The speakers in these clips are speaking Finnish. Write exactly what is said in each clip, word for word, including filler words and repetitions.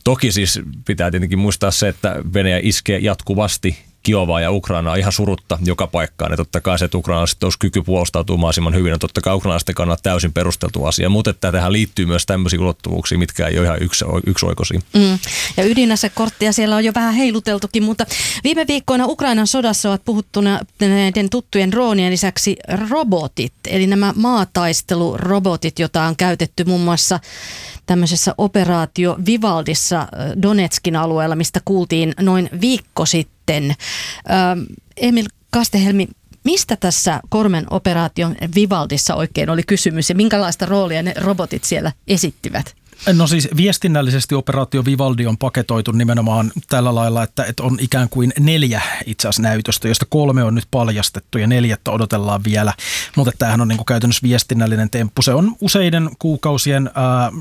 Toki siis pitää tietenkin muistaa se, että Venäjä iskee jatkuvasti Kiovaa ja Ukrainaa ihan surutta joka paikkaan. Ja totta kai se, että ukrainalaiset olisi kyky puolustautua mahdollisimman hyvin, on totta kai ukrainalaisten kannalta täysin perusteltu asia. Mutta että tähän liittyy myös tämmöisiä ulottuvuuksia, mitkä ei ole ihan yksi, yksioikoisia. Mm. Ja ydinasekorttia siellä on jo vähän heiluteltukin, mutta viime viikkoina Ukrainan sodassa ovat puhuttuneiden tuttujen droonien lisäksi robotit, eli nämä maataistelurobotit, joita on käytetty muun muassa tämmöisessä operaatio Vivaldissa Donetskin alueella, mistä kuultiin noin viikko sitten. Ähm, Emil Kastehelmi, mistä tässä Kormen operaation Vivaldissa oikein oli kysymys ja minkälaista roolia ne robotit siellä esittivät? No siis viestinnällisesti operaatio Vivaldi on paketoitu nimenomaan tällä lailla, että, että on ikään kuin neljä itse asiassa näytöstä, josta kolme on nyt paljastettu ja neljättä odotellaan vielä. Mutta tämähän on niin kuin käytännössä viestinnällinen temppu. Se on useiden kuukausien, ää,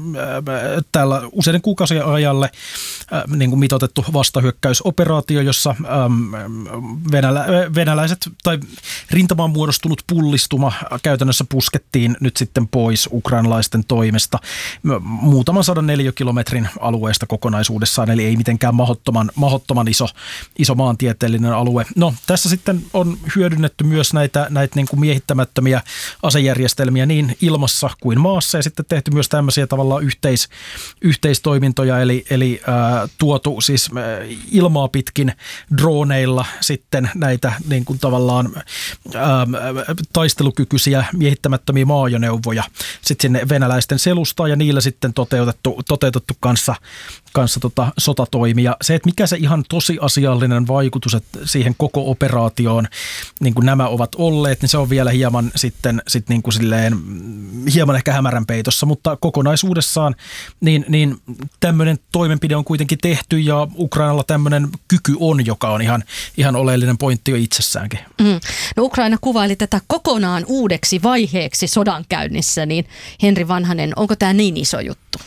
täällä useiden kuukausien ajalle ää, niin kuin mitoitettu vastahyökkäysoperaatio, jossa ää, venälä, venäläiset tai rintamaan muodostunut pullistuma käytännössä puskettiin nyt sitten pois ukrainalaisten toimesta. Muutaman sadan neliökilometrin alueesta kokonaisuudessaan, eli ei mitenkään mahdottoman, mahdottoman iso, iso maantieteellinen alue. No, tässä sitten on hyödynnetty myös näitä, näitä niin kuin miehittämättömiä asejärjestelmiä niin ilmassa kuin maassa, ja sitten tehty myös tämmöisiä tavallaan yhteis, yhteistoimintoja, eli, eli ää, tuotu siis ilmaa pitkin droneilla sitten näitä niin kuin tavallaan ää, taistelukykyisiä miehittämättömiä maajoneuvoja sitten sinne venäläisten selustaan, ja niillä sitten toteutettu, toteutettu kanssa, kanssa tota sotatoimia. Se, että mikä se ihan tosiasiallinen vaikutus että siihen koko operaatioon niin kuin nämä ovat olleet, niin se on vielä hieman sitten sit niin kuin silleen, hieman ehkä hämärän peitossa, mutta kokonaisuudessaan niin, niin tämmöinen toimenpide on kuitenkin tehty ja Ukrainalla tämmöinen kyky on, joka on ihan, ihan oleellinen pointti jo itsessäänkin. Mm. No Ukraina kuvaili tätä kokonaan uudeksi vaiheeksi sodankäynnissä, niin Henri Vanhanen, onko tämä niin iso juttu?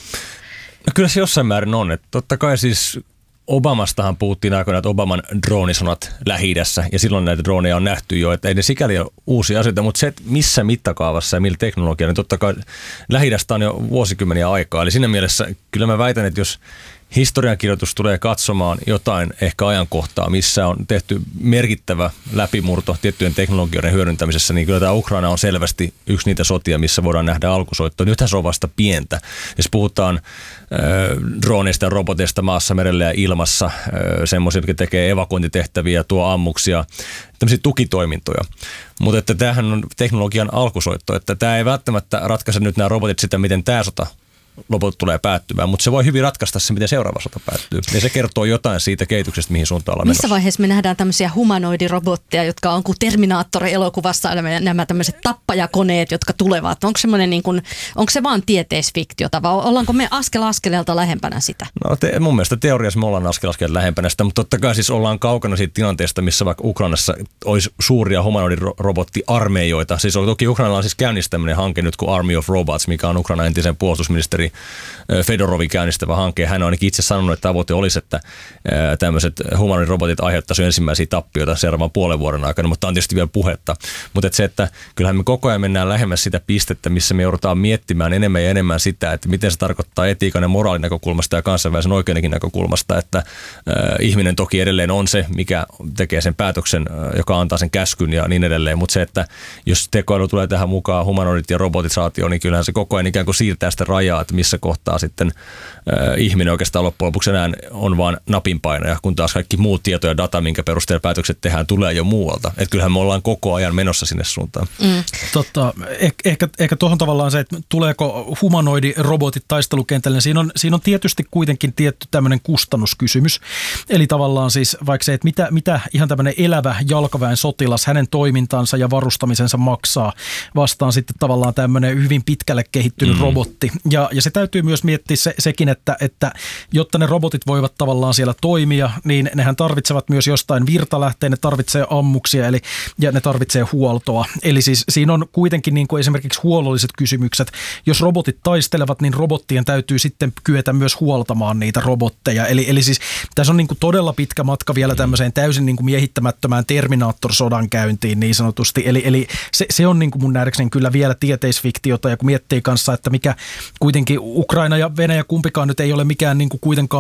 No kyllä se jossain määrin on. Että totta kai siis Obamastahan puhuttiin aikoina, että Obaman droonisonat Lähi-idässä, ja silloin näitä droneja on nähty jo, että ei ne sikäli ole uusia asioita, mutta se, että missä mittakaavassa ja millä teknologialla, niin totta kai Lähi-idästä on jo vuosikymmeniä aikaa. Eli siinä mielessä kyllä mä väitän, että jos historiankirjoitus tulee katsomaan jotain ehkä ajankohtaa, missä on tehty merkittävä läpimurto tiettyjen teknologioiden hyödyntämisessä, niin kyllä tämä Ukraina on selvästi yksi niitä sotia, missä voidaan nähdä alkusoittoa. Nythän se on vasta pientä. Jos puhutaan äh, droneista ja roboteista maassa, merellä ja ilmassa, äh, semmoisia, jotka tekee evakuointitehtäviä, tuo ammuksia, tämmöisiä tukitoimintoja. Mutta että tämähän on teknologian alkusoitto, että tämä ei välttämättä ratkaise nyt nämä robotit sitä, miten tämä sota lopulta tulee päättymään, mutta se voi hyvin ratkaista se, miten seuraava sota päättyy. Ja se kertoo jotain siitä kehityksestä, mihin suuntaan ollaan Missä menossa. vaiheessa me nähdään tämmöisiä humanoidirobotteja, jotka on kuin Terminaattori-elokuvassa, nämä tämmöiset tappajakoneet, jotka tulevat? Onko, niin kuin, onko se vaan tieteisfiktiota vai ollaanko me askel askeleelta lähempänä sitä? No te, mun mielestä teoriassa me ollaan askel askeleelta lähempänä sitä, mutta totta kai siis ollaan kaukana siitä tilanteesta, missä vaikka Ukrainassa olisi suuria humanoidirobottiarmeijoita. Siis toki Ukrainalla on siis käynnistäminen hanke nyt kuin Army of Robots, mikä on Ukrainan entisen puolustusministeri Fedorovin käynnistävä hanke. Hän on ainakin itse sanonut, että tavoite olisi, että tämmöiset humanoidirobotit aiheuttaisivat ensimmäisiä tappioita seuraavan puolen vuoden aikana, mutta on tietysti vielä puhetta. Mutta että se, että kyllähän me koko ajan mennään lähemmäs sitä pistettä, missä me joudutaan miettimään enemmän ja enemmän sitä, että miten se tarkoittaa etiikan ja moraalin näkökulmasta ja kansainvälisen oikeudenkin näkökulmasta, että äh, ihminen toki edelleen on se, mikä tekee sen päätöksen, äh, joka antaa sen käskyn ja niin edelleen, mutta se, että jos tekoäly tulee tähän mukaan, humanoidit ja robotisaatio, niin kyllähän se koko ajan ikään kuin siirtää sitä rajaa, että missä kohtaa sitten äh, ihminen oikeastaan loppujen lopuksi enää on vaan napinpainaja, kun taas kaikki muut tieto ja data, minkä perusteella päätökset tehdään, tulee jo muualta. Että kyllähän me ollaan koko ajan menossa sinne suuntaan. Mm. Totta, eh, ehkä, ehkä tuohon tavallaan se, että tuleeko humanoidirobotit taistelukentälle, niin siinä on, siinä on tietysti kuitenkin tietty tämmöinen kustannuskysymys. Eli tavallaan siis vaikka se, että mitä, mitä ihan tämmöinen elävä jalkaväen sotilas, hänen toimintansa ja varustamisensa maksaa, vastaan sitten tavallaan tämmöinen hyvin pitkälle kehittynyt mm. robotti. Ja, ja se täytyy myös miettiä se, sekin, että, että jotta ne robotit voivat tavallaan siellä toimia, niin nehän tarvitsevat myös jostain virtalähteen, ne tarvitsee ammuksia eli, ja ne tarvitsee huoltoa. Eli siis siinä on kuitenkin niin kuin esimerkiksi huollolliset kysymykset. Jos robotit taistelevat, niin robottien täytyy sitten kyetä myös huoltamaan niitä robotteja. Eli, eli siis tässä on niin kuin todella pitkä matka vielä tämmöiseen täysin niin kuin miehittämättömään Terminaattor-sodan käyntiin niin sanotusti. Eli, eli se, se on niin kuin mun nähdäkseni kyllä vielä tieteisfiktiota ja kun miettii kanssa, että mikä kuitenkin Ukraina ja Venäjä kumpikaan nyt ei ole mikään niin kuin kuitenkaan